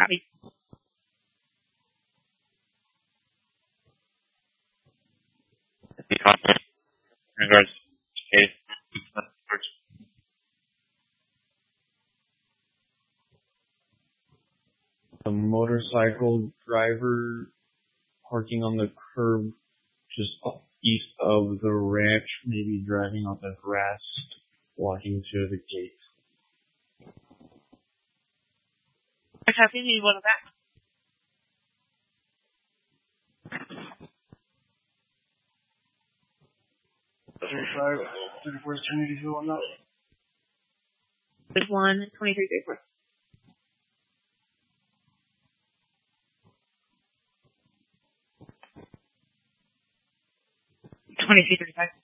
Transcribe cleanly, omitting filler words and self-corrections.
Copy. In regards to case. A motorcycle driver parking on the curb just east of the ranch, maybe driving on the grass, walking to the gate. I copy. Need one of that. Where's Trinity Hill on that? There's 12334. 2335.